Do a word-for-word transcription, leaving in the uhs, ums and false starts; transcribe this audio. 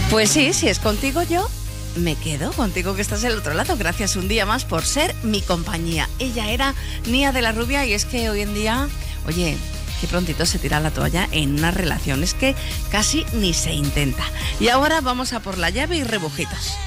Pues sí, si es contigo yo me quedo contigo que estás del otro lado. Gracias un día más por ser mi compañía. Ella era Nia de la Rubia y es que hoy en día, oye, qué prontito se tira la toalla en una relación. Es que casi ni se intenta. Y ahora vamos a por la llave y rebujitos.